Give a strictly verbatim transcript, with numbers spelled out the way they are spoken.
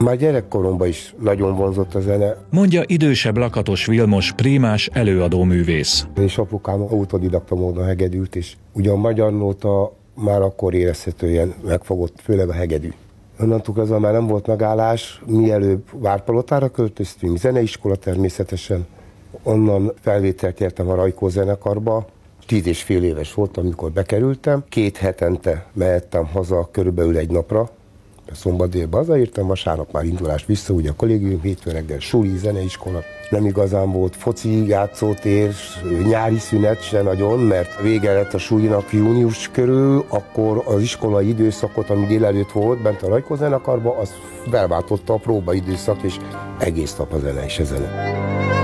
Már gyerekkoromban is nagyon vonzott a zene. Mondja idősebb Lakatos Vilmos prímás előadó művész. És apukám autodidakta módon hegedült, és ugyan magyar nóta már akkor érezhetően megfogott, főleg a hegedű. Onnantól kezdve már nem volt megállás, mielőbb Várpalotára költöztünk, zeneiskola természetesen. Onnan felvételt nyertem a Rajkó zenekarba. Tíz és fél éves voltam, amikor bekerültem. Két hetente mehettem haza körülbelül egy napra. Szombat délben hazaértem, vasárnap már indulást vissza, ugye a kollégium, hétfő reggel suli, zeneiskola. Nem igazán volt foci, játszótér, nyári szünet se nagyon, mert vége lett a sulinak június körül, akkor az iskolai időszakot, ami délelőtt volt bent a Rajkó zenekarba, az felváltotta a próbaidőszak, és egész nap a zene és a zene.